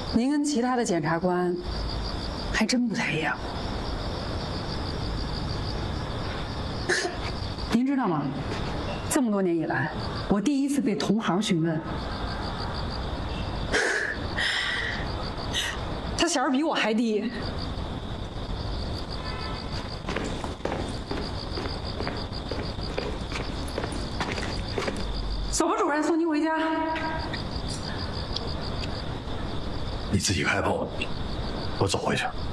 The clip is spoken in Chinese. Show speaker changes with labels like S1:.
S1: 您跟其他的检察官还真不太一样。您知道吗？这么多年以来，我第一次被同行询问，他弦儿比我还低。走吧，主任，送您回家。
S2: 你自己开口，我走回去。